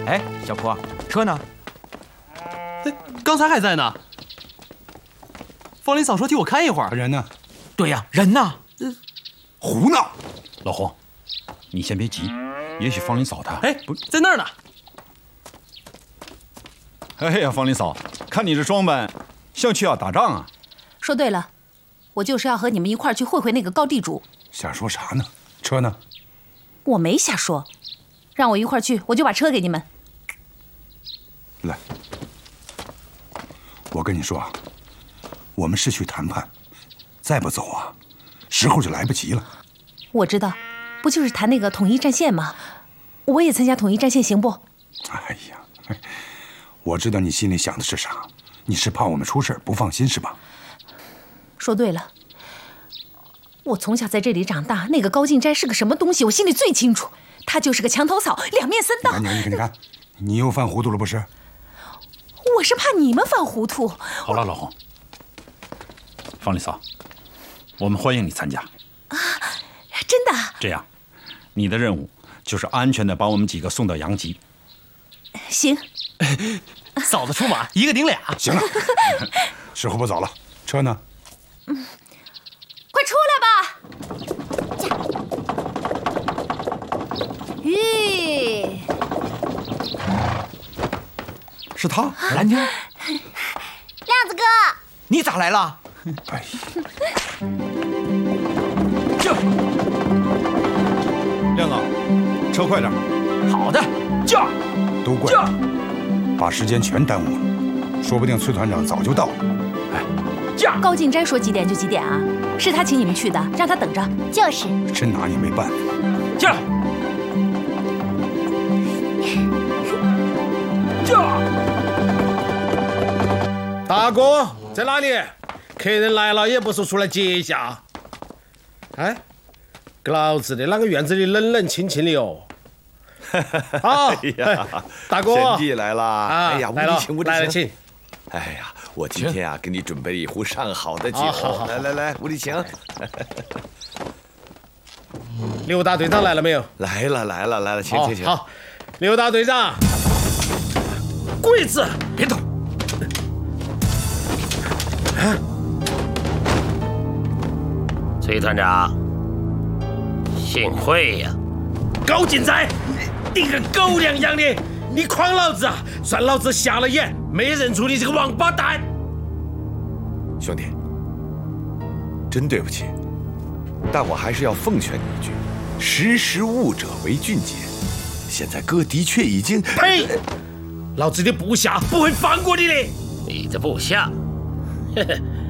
哎，小坡，车呢？ 刚才还在呢。方林嫂说替我看一会儿。 人呢？ 对呀，人呢？ 胡闹！ 老黄，你先别急，也许方林嫂她…… 哎，不在那儿呢。 哎呀，方林嫂，看你这装扮，像去要打仗啊！ 说对了，我就是要和你们一块儿去会会那个高地主。 瞎说啥呢？车呢？ 我没瞎说，让我一块儿去，我就把车给你们。 来，我跟你说啊，我们是去谈判，再不走啊，时候就来不及了。 我知道，不就是谈那个统一战线吗？我也参加统一战线行不？ 哎呀，我知道你心里想的是啥，你是怕我们出事不放心是吧？ 说对了，我从小在这里长大，那个高进斋是个什么东西，我心里最清楚。他就是个墙头草，两面三刀。 你看，你又犯糊涂了不是？ 我是怕你们犯糊涂。 好了，老黄，方林嫂，我们欢迎你参加。 啊，真的？ 这样，你的任务就是安全的把我们几个送到阳极。 行。 嫂子出马，一个顶俩。 行了，时候不早了，车呢？ 快出来吧！咦， 是他， 兰妮， 亮子哥， 你咋来了？ 哎， 驾！亮啊，车快点。 好的，驾！ 都怪你，把时间全耽误了，说不定崔团长早就到了。 哎，驾！ 高进斋说几点就几点啊？是他请你们去的，让他等着。 就是。 真拿你没办法。 驾！驾！ 大哥在哪里？客人来了也不说出来接一下。哎，给老子的那个院子里冷冷清清的哦。好， 哎呀， 大哥， 贤弟来啦！哎呀， 来了，来了，请。 哎呀，我今天啊给你准备了一壶上好的酒，来，无礼请。 刘大队长来了没有？ 来了，请。 好，刘大队长，鬼子别动。 崔团长，幸会呀！ 高进斋，你个狗娘养的，你诓老子啊！算老子瞎了眼，没认出你这个王八蛋！ 兄弟，真对不起，但我还是要奉劝你一句：识时务者为俊杰。现在哥的确已经…… 呸！老子的部下不会放过你的。 你的部下，